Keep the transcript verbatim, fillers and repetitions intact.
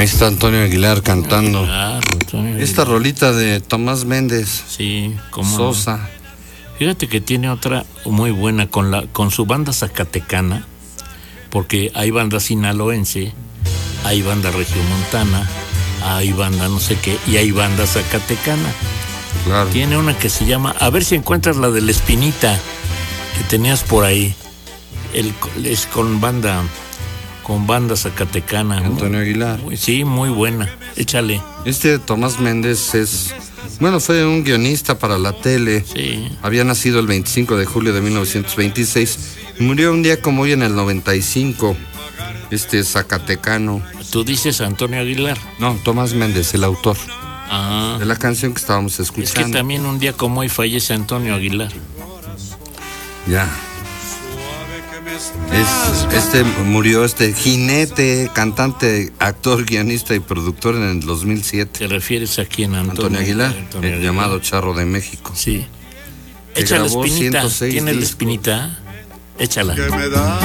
está Antonio Aguilar cantando. Claro, Antonio Aguilar. Esta rolita de Tomás Méndez. Sí, como Sosa. Fíjate que tiene otra muy buena con la con su banda zacatecana, porque hay banda sinaloense, hay banda regiomontana, hay banda no sé qué, y hay banda zacatecana. Claro. Tiene una que se llama, a ver si encuentras la de la Espinita que tenías por ahí. El, es con banda, con banda zacatecana. Antonio Aguilar. Muy, sí, muy buena. Échale. Este Tomás Méndez es, bueno, fue un guionista para la tele. Sí. Había nacido el veinticinco de julio de mil novecientos veintiséis. Murió un día como hoy en el noventa y cinco. Este zacatecano. Tú dices Antonio Aguilar. No, Tomás Méndez, el autor. Ah. De la canción que estábamos escuchando. Es que también un día como hoy fallece Antonio Aguilar. Ya. Es, este murió, este jinete, cantante, actor, guionista y productor en el dos mil siete. ¿Te refieres a quién? Antonio, Antonio Aguilar, Antonio el Aguilar. llamado Charro de México. Sí. Que Échala, grabó Espinita. ciento seis ¿Tienes la discos. Espinita? Échala. Que me da